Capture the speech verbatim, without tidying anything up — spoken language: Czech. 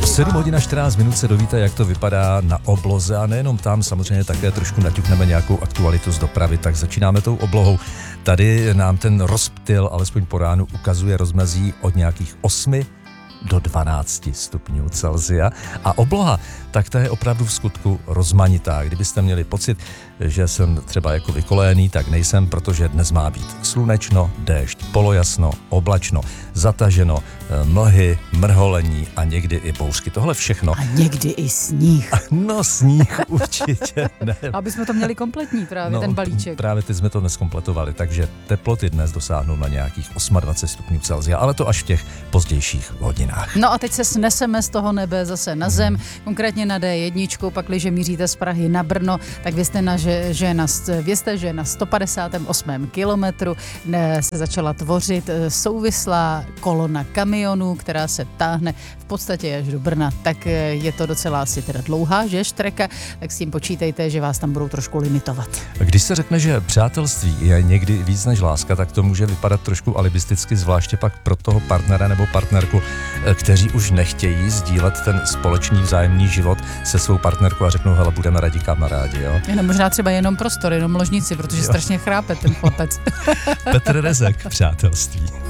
sedm hodin a čtrnáct minut se dovíte, jak to vypadá na obloze a nejenom tam, samozřejmě také trošku naťukneme nějakou aktualitu z dopravy, tak začínáme tou oblohou. Tady nám ten rozptyl, alespoň po ránu, ukazuje rozmezí od nějakých osmi do dvanácti stupňů Celsia. A obloha, tak ta je opravdu v skutku rozmanitá. Kdybyste měli pocit, že jsem třeba jako vykolejený, tak nejsem, protože dnes má být slunečno, déšť, polojasno, oblačno, zataženo, mlhy, mrholení a někdy i bouřky. Tohle všechno. A někdy i sníh. No sníh určitě ne. Aby jsme to měli kompletní právě, no, ten balíček. Právě teď jsme to neskompletovali, takže teploty dnes dosáhnou na nějakých dvacet osm stupňů Celsia, ale to až v těch pozdějších hodinách. No a teď se sneseme z toho nebe zase na zem, hmm. konkrétně na dé jedna, pakliže míříte z Prahy na Brno, tak vězte, na, že, že na, vězte, že na sto padesátém osmém kilometru se začala tvořit souvislá kolona kamionů, která se táhne v podstatě až do Brna. Tak je to docela asi teda dlouhá, že štreka, tak s tím počítejte, že vás tam budou trošku limitovat. Když se řekne, že přátelství je někdy víc než láska, tak to může vypadat trošku alibisticky, zvláště pak pro toho partnera nebo partnerku, kteří už nechtějí sdílet ten společný vzájemný život se svou partnerkou a řeknou, hele, budeme rádi kamarádi, jo. Jenom možná třeba jenom prostor, jenom ložnici, protože jo. strašně chrápe ten chlapec. Petr Rezek, Přátelství.